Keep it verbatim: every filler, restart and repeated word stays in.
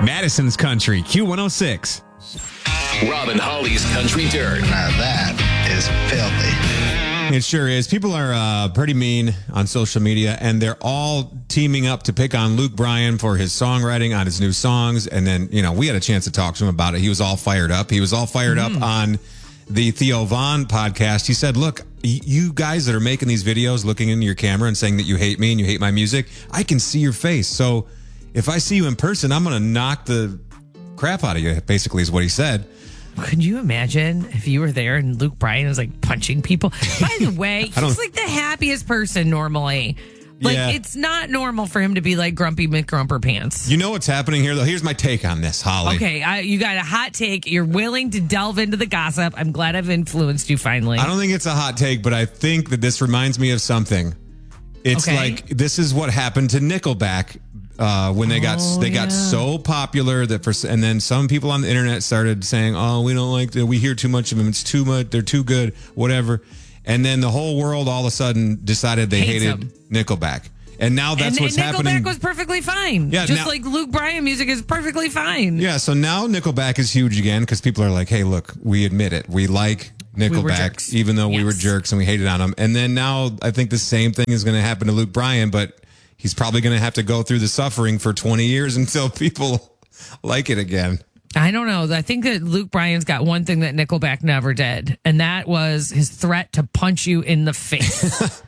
Madison's Country, Q one oh six. Rob and Holly's Country Dirt. Now that is filthy. It sure is. People are uh, pretty mean on social media, and they're all teaming up to pick on Luke Bryan for his songwriting on his new songs. And then, you know, we had a chance to talk to him about it. He was all fired up. He was all fired mm. up on the Theo Von podcast. He said, look, you guys that are making these videos, looking into your camera and saying that you hate me and you hate my music, I can see your face. So if I see you in person, I'm going to knock the crap out of you, basically is what he said. Could you imagine if you were there and Luke Bryan was like punching people? By the way, he's like the happiest person normally. Like, yeah. It's not normal for him to be like Grumpy McGrumper Pants. You know what's happening here, though? Here's my take on this, Holly. Okay, I, you got a hot take. You're willing to delve into the gossip. I'm glad I've influenced you finally. I don't think it's a hot take, but I think that this reminds me of something. It's okay. like this is what happened to Nickelback uh, when they got oh, they yeah. got so popular that for and then some people on the internet started saying, "Oh, we don't like that. We hear too much of them. It's too much. They're too good. Whatever." And then the whole world all of a sudden decided they Hates hated them. Nickelback. And now that's and, what's and happening. Nickelback was perfectly fine. Yeah, just now, like Luke Bryan music is perfectly fine. Yeah, so now Nickelback is huge again because people are like, hey, look, we admit it. We like Nickelback, we even though yes. we were jerks and we hated on them. And then now I think the same thing is going to happen to Luke Bryan, but he's probably going to have to go through the suffering for twenty years until people like it again. I don't know. I think that Luke Bryan's got one thing that Nickelback never did, and that was his threat to punch you in the face.